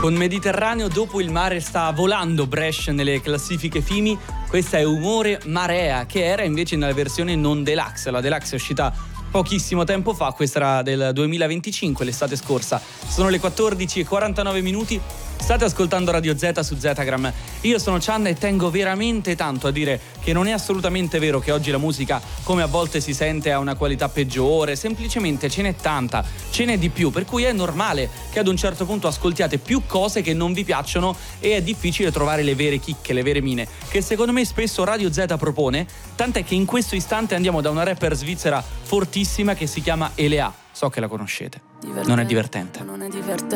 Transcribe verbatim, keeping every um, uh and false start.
Con Mediterraneo dopo il mare sta volando Brescia nelle classifiche F I M I. Questa è Umore Marea, che era invece nella versione non deluxe. La deluxe è uscita pochissimo tempo fa, questa era del duemilaventicinque, l'estate scorsa. Sono le quattordici e quarantanove minuti. State ascoltando Radio Z su Zetagram. Io sono Chan e tengo veramente tanto a dire che non è assolutamente vero che oggi la musica, come a volte si sente, ha una qualità peggiore. Semplicemente ce n'è tanta, ce n'è di più, per cui è normale che ad un certo punto ascoltiate più cose che non vi piacciono e è difficile trovare le vere chicche, le vere mine, che secondo me spesso Radio Z propone, tant'è che in questo istante andiamo da una rapper svizzera fortissima che si chiama Elea. So che la conoscete. Non è divertente. Non è divertente.